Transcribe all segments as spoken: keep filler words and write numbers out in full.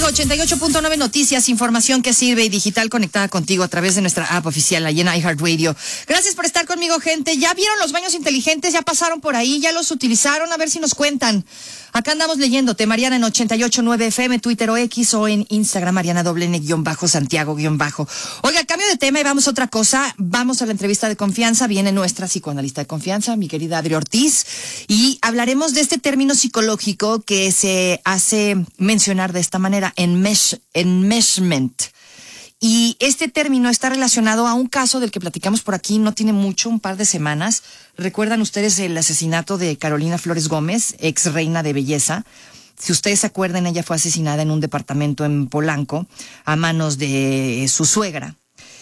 contigo, ochenta y ocho punto nueve Noticias, información que sirve y digital conectada contigo a través de nuestra app oficial, ahí en iHeartRadio. Gracias por estar conmigo, gente. ¿Ya vieron los baños inteligentes? ¿Ya pasaron por ahí? ¿Ya los utilizaron? A ver si nos cuentan. Acá andamos leyéndote, Mariana en ochenta y ocho punto nueve F M, Twitter o X, o en Instagram, Mariana doble N guión bajo, Santiago guión bajo. Oiga, cambio de tema y vamos a otra cosa. Vamos a la entrevista de confianza. Viene nuestra psicoanalista de confianza, mi querida Adri Ortiz, y hablaremos de este término psicológico que se hace mencionar de esta manera, enmesh, enmeshment. Y este término está relacionado a un caso del que platicamos por aquí no tiene mucho, un par de semanas. ¿Recuerdan ustedes el asesinato de Carolina Flores Gómez, ex reina de belleza? Si ustedes se acuerdan, ella fue asesinada en un departamento en Polanco a manos de su suegra.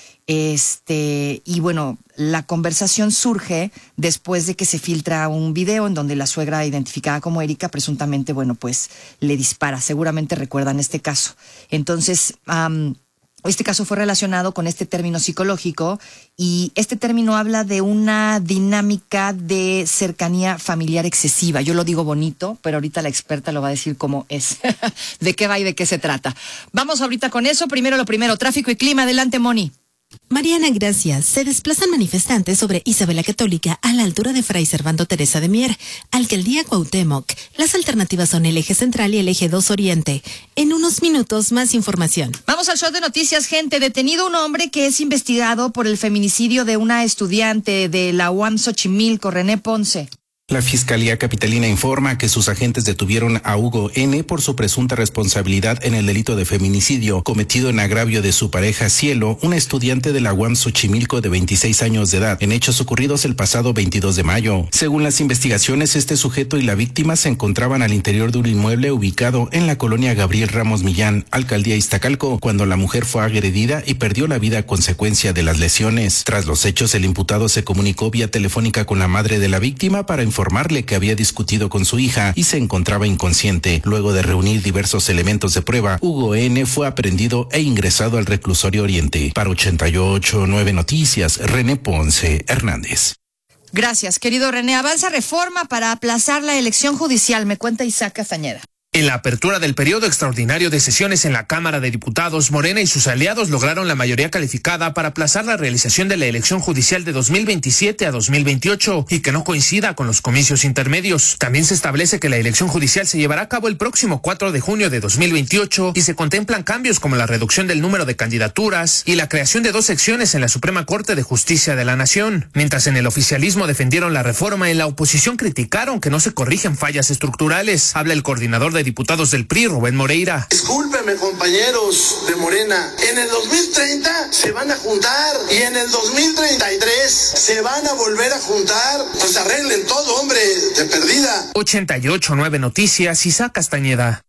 Este, y bueno, la conversación surge después de que se filtra un video en donde la suegra, identificada como Erika, presuntamente, bueno, pues le dispara. Seguramente recuerdan este caso. Entonces, um, este caso fue relacionado con este término psicológico, y este término habla de una dinámica de cercanía familiar excesiva. Yo lo digo bonito, pero ahorita la experta lo va a decir cómo es. ¿De qué va y de qué se trata? Vamos ahorita con eso. Primero lo primero, tráfico y clima. Adelante, Moni. Mariana, gracias. Se desplazan manifestantes sobre Isabela Católica a la altura de Fray Servando Teresa de Mier, Alcaldía Cuauhtémoc. Las alternativas son el eje central y el eje dos Oriente. En unos minutos, más información. Vamos al show de noticias, gente. Detenido un hombre que es investigado por el feminicidio de una estudiante de la U A M Xochimilco, René Ponce. La Fiscalía Capitalina informa que sus agentes detuvieron a Hugo N. por su presunta responsabilidad en el delito de feminicidio cometido en agravio de su pareja Cielo, una estudiante de la U A M Xochimilco de veintiséis años de edad, en hechos ocurridos el pasado veintidós de mayo. Según las investigaciones, este sujeto y la víctima se encontraban al interior de un inmueble ubicado en la colonia Gabriel Ramos Millán, Alcaldía Iztacalco, cuando la mujer fue agredida y perdió la vida a consecuencia de las lesiones. Tras los hechos, el imputado se comunicó vía telefónica con la madre de la víctima para informar informarle que había discutido con su hija y se encontraba inconsciente. Luego de reunir diversos elementos de prueba, Hugo N. fue aprehendido e ingresado al reclusorio Oriente. Para ochenta y ocho punto nueve Noticias, René Ponce Hernández. Gracias, querido René. Avanza reforma para aplazar la elección judicial. Me cuenta Isaac Castañeda. En la apertura del periodo extraordinario de sesiones en la Cámara de Diputados, Morena y sus aliados lograron la mayoría calificada para aplazar la realización de la elección judicial de dos mil veintisiete a dos mil veintiocho y que no coincida con los comicios intermedios. También se establece que la elección judicial se llevará a cabo el próximo cuatro de junio de dos mil veintiocho y se contemplan cambios como la reducción del número de candidaturas y la creación de dos secciones en la Suprema Corte de Justicia de la Nación. Mientras en el oficialismo defendieron la reforma, en la oposición criticaron que no se corrigen fallas estructurales. Habla el coordinador de diputados del P R I, Rubén Moreira. Discúlpeme, compañeros de Morena, en el dos mil treinta se van a juntar y en el dos mil treinta y tres se van a volver a juntar. Pues arreglen todo, hombre, de perdida. ochenta y ocho punto nueve Noticias, Isaac Castañeda.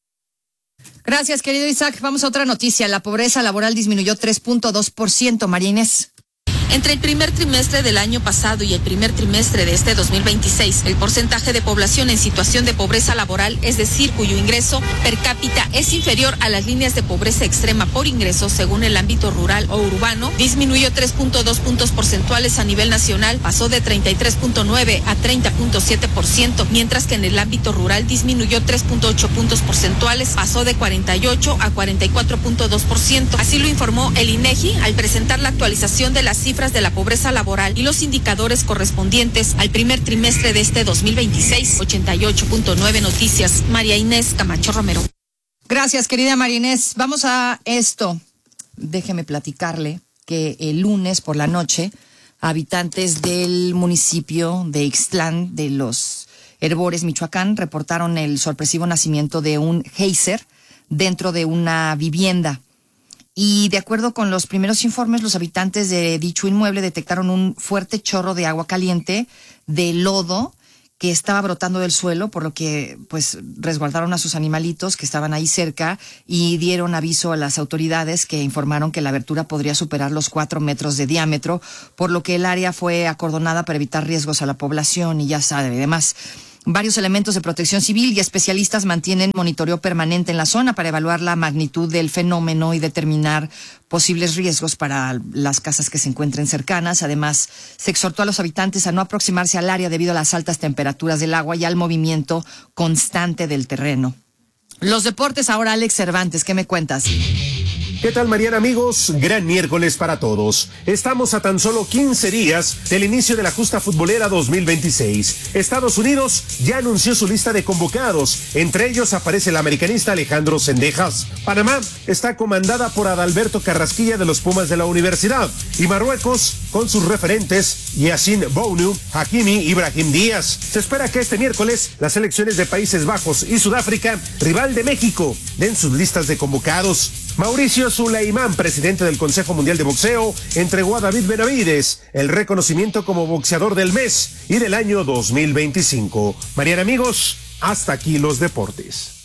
Gracias, querido Isaac. Vamos a otra noticia. La pobreza laboral disminuyó tres punto dos por ciento. María Inés. Entre el primer trimestre del año pasado y el primer trimestre de este dos mil veintiséis, el porcentaje de población en situación de pobreza laboral, es decir, cuyo ingreso per cápita es inferior a las líneas de pobreza extrema por ingreso según el ámbito rural o urbano, disminuyó tres punto dos puntos porcentuales a nivel nacional, pasó de treinta y tres punto nueve a treinta punto siete por ciento, mientras que en el ámbito rural disminuyó tres punto ocho puntos porcentuales, pasó de cuarenta y ocho a cuarenta y cuatro punto dos por ciento. Así lo informó el INEGI al presentar la actualización de las cifras de la pobreza laboral y los indicadores correspondientes al primer trimestre de este dos mil veintiséis. ochenta y ocho punto nueve Noticias, María Inés Camacho Romero. Gracias, querida María Inés. Vamos a esto. Déjeme platicarle que el lunes por la noche, habitantes del municipio de Ixtlán, de los Herbores, Michoacán, reportaron el sorpresivo nacimiento de un geyser dentro de una vivienda. Y de acuerdo con los primeros informes, los habitantes de dicho inmueble detectaron un fuerte chorro de agua caliente, de lodo, que estaba brotando del suelo, por lo que pues resguardaron a sus animalitos que estaban ahí cerca y dieron aviso a las autoridades, que informaron que la abertura podría superar los cuatro metros de diámetro, por lo que el área fue acordonada para evitar riesgos a la población y ya sabe, además. Varios elementos de protección civil y especialistas mantienen monitoreo permanente en la zona para evaluar la magnitud del fenómeno y determinar posibles riesgos para las casas que se encuentren cercanas. Además, se exhortó a los habitantes a no aproximarse al área debido a las altas temperaturas del agua y al movimiento constante del terreno. Los deportes ahora, Alex Cervantes, ¿qué me cuentas? ¿Qué tal, Mariana, amigos? Gran miércoles para todos. Estamos a tan solo quince días del inicio de la justa futbolera dos mil veintiséis. Estados Unidos ya anunció su lista de convocados. Entre ellos aparece el americanista Alejandro Cendejas. Panamá está comandada por Adalberto Carrasquilla de los Pumas de la Universidad. Y Marruecos con sus referentes Yacine Bounou, Hakimi y Brahim Díaz. Se espera que este miércoles las selecciones de Países Bajos y Sudáfrica, rival de México, den sus listas de convocados. Mauricio Suleimán, presidente del Consejo Mundial de Boxeo, entregó a David Benavides el reconocimiento como boxeador del mes y del año dos mil veinticinco. Mariana, amigos, hasta aquí los deportes.